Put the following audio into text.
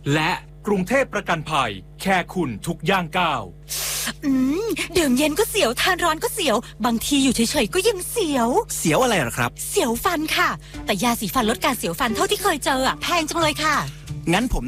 และกรุงเทพประกันภัยแค่คุณทุกย่างก้าวดื่มเย็นก็เสียวทานร้อนก็เสียวบางทีอยู่เฉยๆก็ยังเสียวเสียวอะไรหรอครับเสียวฟันค่ะแต่ยาสีฟันลดการเสียวฟันเท่าที่เคยเจอแพงจังเลยค่ะงั้นผม